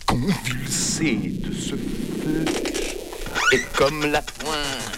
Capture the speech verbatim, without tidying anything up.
convulsé de ce feu. Et comme la pointe